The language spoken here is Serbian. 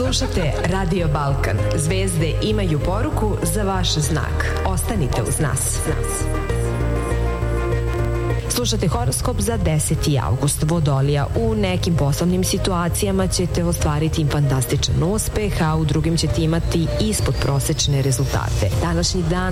Slušate Radio Balkan. Zvezde imaju poruku za vaš znak. Ostanite uz nas. Slušate horoskop za 10. avgust. Vodolija, u nekim poslovnim situacijama ćete ostvariti fantastičan uspeh, a u drugim ćete imati ispodprosečne rezultate. Današnji dan